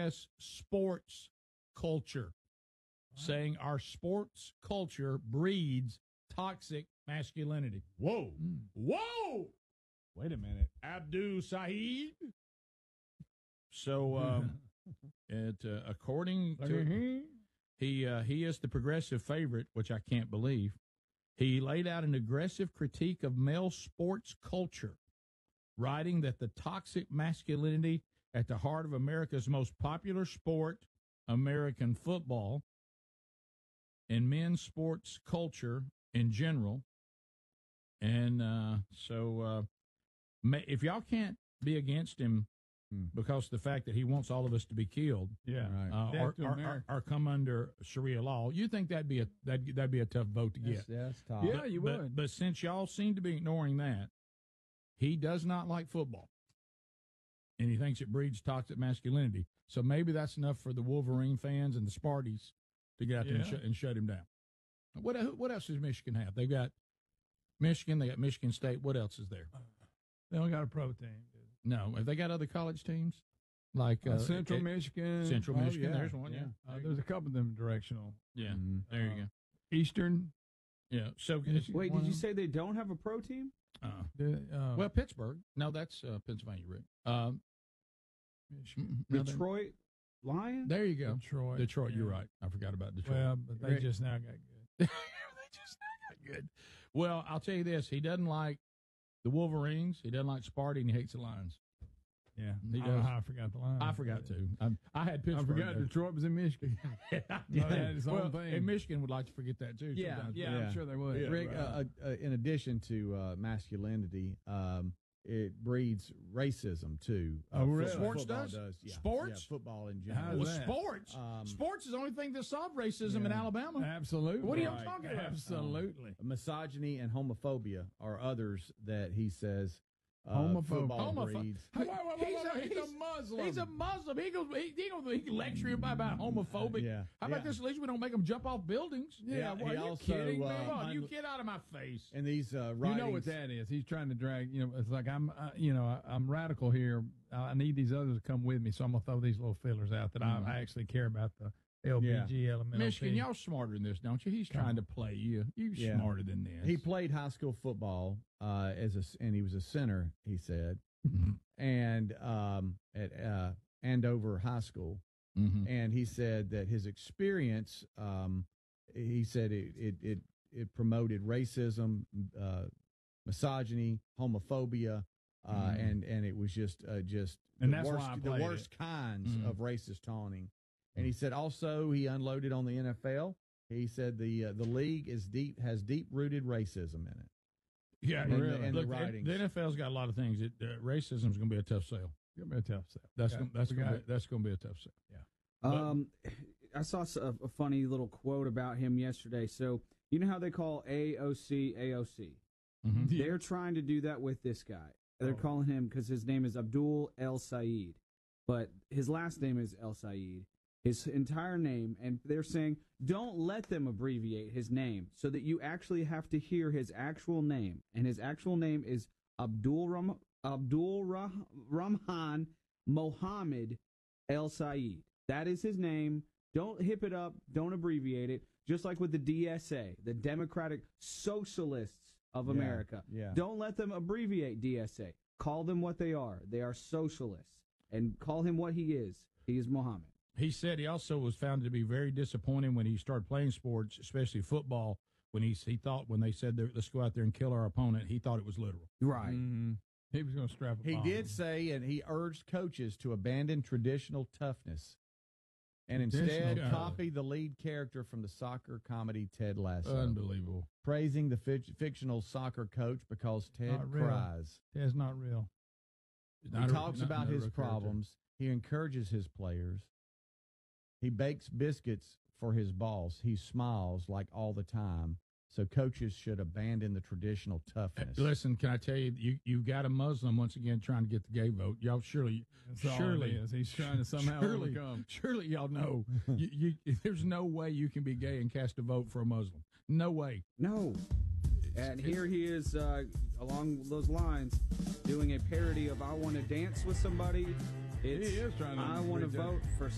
address sports culture, saying our sports culture breeds toxic masculinity. Whoa. Whoa! Wait a minute. Abdul Saeed. So, according to he is the progressive favorite, which I can't believe. He laid out an aggressive critique of male sports culture, writing that the toxic masculinity at the heart of America's most popular sport, American football, and men's sports culture in general. And if y'all can't be against him because of the fact that he wants all of us to be killed, or come under Sharia law, you think that'd be a tough vote to get? That's tough. Yeah, you would. But since y'all seem to be ignoring that, he does not like football, and he thinks it breeds toxic masculinity. So maybe that's enough for the Wolverine fans and the Sparties to get out there and shut him down. What else does Michigan have? They've got Michigan. They got Michigan State. What else is there? They don't got a pro team. No. Have they got other college teams? Like Central Michigan. Central Michigan. There's one, yeah. There's a couple of them directional. Yeah. There you go. Eastern. Yeah. So wait, did you say they don't have a pro team? Well, Pittsburgh. No, that's Pennsylvania, Rick. Detroit Lions? There you go. Detroit. You're right. I forgot about Detroit. Well, but they just now got good. Good. Well, I'll tell you this. He doesn't like the Wolverines. He doesn't like Sparty, and he hates the Lions. Yeah, he does. I forgot the Lions. I forgot too. I had Pittsburgh. I forgot Detroit was in Michigan. And Michigan would like to forget that too. Yeah, I'm sure they would. Yeah, Rick, in addition to masculinity, it breeds racism too. Really? Sports does? Yeah. Sports? Yeah, football in general. Sports? Sports is the only thing that solved racism in Alabama. Absolutely. What are you talking about? Absolutely. Misogyny and homophobia are others that he says football breeds. He's a Muslim. He's a Muslim. He can lecture you about homophobic. Yeah. How about this? At least we don't make them jump off buildings. Yeah, are you kidding me? Come on, you get out of my face. And these writings, you know what that is? He's trying to drag. It's like I'm radical here. I need these others to come with me, so I'm gonna throw these little fillers out that I actually care about the LBG element. Michigan, y'all smarter than this, don't you? He's trying to play you. You're smarter than this. He played high school football and he was a center. He said, and at Andover High School, and he said that his experience, he said it promoted racism, misogyny, homophobia, and it was just the worst kinds of racist taunting. And he said also he unloaded on the NFL. He said the league has deep rooted racism in it. Yeah, and look, the writings. The NFL's got a lot of things. Racism is going to be a tough sell. It's going to be a tough sell. That's going to be a tough sell. Yeah. I saw a funny little quote about him yesterday. So you know how they call AOC AOC? Mm-hmm. They're trying to do that with this guy. They're calling him because his name is Abdul El Saeed, but his last name is El Saeed. His entire name, and they're saying, don't let them abbreviate his name so that you actually have to hear his actual name. And his actual name is Abdul Rahman Mohammed El Saeed. That is his name. Don't hip it up. Don't abbreviate it. Just like with the DSA, the Democratic Socialists of America. Yeah. Don't let them abbreviate DSA. Call them what they are. They are socialists. And call him what he is. He is Mohammed. He said he also was found to be very disappointed when he started playing sports, especially football, when he thought when they said, let's go out there and kill our opponent, he thought it was literal. Right. Mm-hmm. He was going to strap a bomb. He did say, and he urged coaches to abandon traditional toughness and instead copy the lead character from the soccer comedy Ted Lasso. Unbelievable. Praising the fictional soccer coach because Ted cries. Ted's not real. He talks about his problems. He encourages his players. He bakes biscuits for his boss. He smiles like all the time. So coaches should abandon the traditional toughness. Listen, can I tell you, you've got a Muslim once again trying to get the gay vote. Y'all surely he's trying to somehow overcome. Surely y'all know there's no way you can be gay and cast a vote for a Muslim. No way. No. And here he is, along those lines, doing a parody of "I Want to Dance with Somebody." He is trying to. I want to vote for